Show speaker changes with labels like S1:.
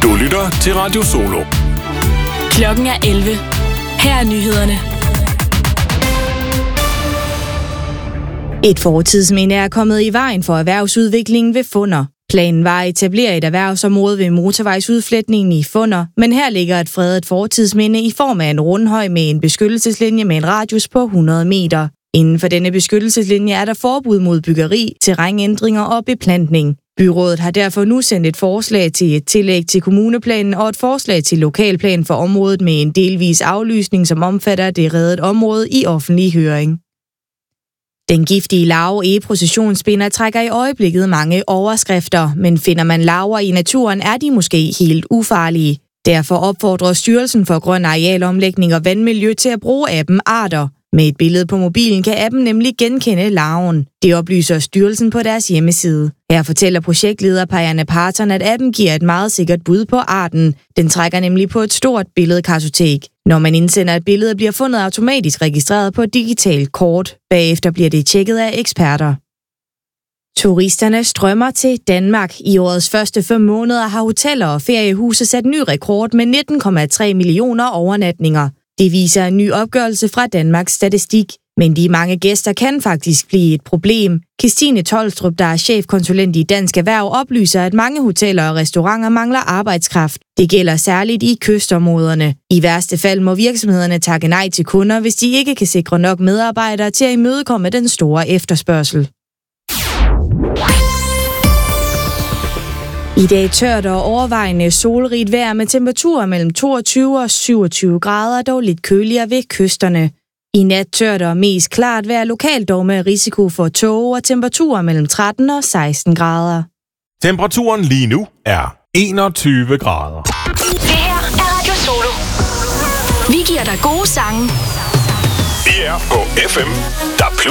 S1: Du lytter til Radio Solo.
S2: Klokken er 11. Her er nyhederne.
S3: Et fortidsminde er kommet i vejen for erhvervsudviklingen ved Funder. Planen var at etablere et erhvervsområde ved motorvejsudfletningen i Funder, men her ligger et fredet fortidsminde i form af en rundhøj med en beskyttelseslinje med en radius på 100 meter. Inden for denne beskyttelseslinje er der forbud mod byggeri, terrænændringer og beplantning. Byrådet har derfor nu sendt et forslag til et tillæg til kommuneplanen og et forslag til lokalplan for området med en delvis aflysning, som omfatter det reddede område i offentlig høring. Den giftige larve e-processionsspinder trækker i øjeblikket mange overskrifter, men finder man larver i naturen, er de måske helt ufarlige. Derfor opfordrer Styrelsen for Grøn Arealomlægning og Vandmiljø til at bruge appen Arter. Med et billede på mobilen kan appen nemlig genkende larven. Det oplyser styrelsen på deres hjemmeside. Her fortæller projektleder Pajana Parton, at appen giver et meget sikkert bud på arten. Den trækker nemlig på et stort billedkartotek. Når man indsender et billede, bliver fundet automatisk registreret på et digitalt kort. Bagefter bliver det tjekket af eksperter. Turisterne strømmer til Danmark. I årets første 5 måneder har hoteller og feriehuse sat ny rekord med 19,3 millioner overnatninger. Det viser en ny opgørelse fra Danmarks Statistik. Men de mange gæster kan faktisk blive et problem. Kristine Tolstrup, der er chefkonsulent i Dansk Erhverv, oplyser, at mange hoteller og restauranter mangler arbejdskraft. Det gælder særligt i kystområderne. I værste fald må virksomhederne takke nej til kunder, hvis de ikke kan sikre nok medarbejdere til at imødekomme den store efterspørgsel. I dag tørt og overvejende solrigt vejr med temperaturer mellem 22 og 27 grader, dog lidt køligere ved kysterne. I nat tørt og mest klart vejr lokalt, dog med risiko for tåge og temperaturer mellem 13 og 16 grader.
S1: Temperaturen lige nu er 21 grader.
S2: Det her er Radio Solo. Vi giver dig gode sange.
S1: Vi er på FM, der